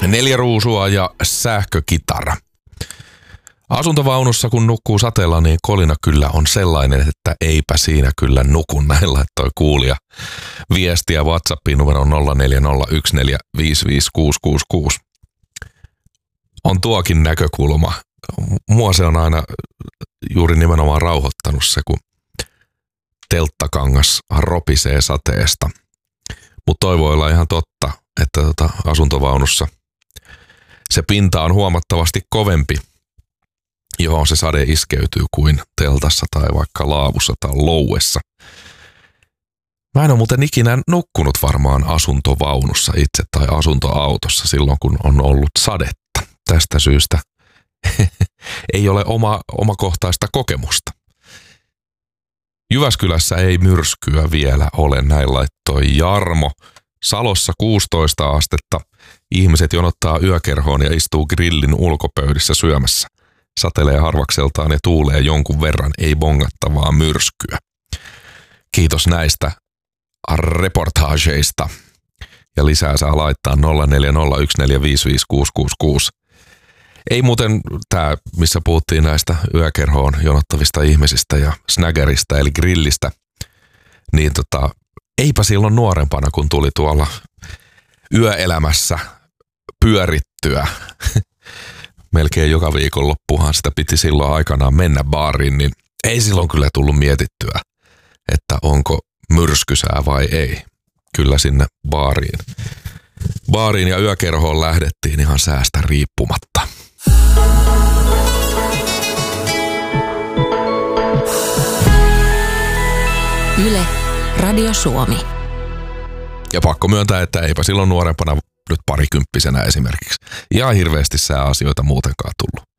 4 ruusua ja sähkökitara. Asuntovaunussa kun nukkuu sateella, niin kolina kyllä on sellainen, että eipä siinä kyllä nuku. Näin laittoi kuulija viestiä WhatsAppiin numero 0401455666. On tuokin näkökulma. Mua se on aina juuri nimenomaan rauhoittanut se, kun telttakangas ropisee sateesta. Mutta toi voi olla ihan totta, että asuntovaunussa se pinta on huomattavasti kovempi, johon se sade iskeytyy kuin teltassa tai vaikka laavussa tai louessa. Mä en ole muuten ikinä nukkunut varmaan asuntovaunussa itse tai asuntoautossa silloin, kun on ollut sadetta. Tästä syystä ei ole omakohtaista kokemusta. Jyväskylässä ei myrskyä vielä ole, näin laittoi Jarmo. Salossa 16 astetta. Ihmiset jonottaa yökerhoon ja istuu grillin ulkopöydissä syömässä. Satelee harvakseltaan ja tuulee jonkun verran, ei bongattavaa myrskyä. Kiitos näistä reportaageista. Ja lisää saa laittaa 0401455666. Ei muuten tämä, missä puhuttiin näistä yökerhoon jonottavista ihmisistä ja snaggerista eli grillistä, niin eipä silloin nuorempana, kun tuli tuolla yöelämässä pyörittyä. Melkein joka viikonloppuhan sitä piti silloin aikanaan mennä baariin, niin ei silloin kyllä tullut mietittyä, että onko myrskysää vai ei. Kyllä sinne baariin ja yökerhoon lähdettiin ihan säästä riippumatta. Yle, Radio Suomi. Ja pakko myöntää, että eipä silloin nuorempana nyt parikymppisenä esimerkiksi ihan hirveästi sääasioita muutenkaan tullut.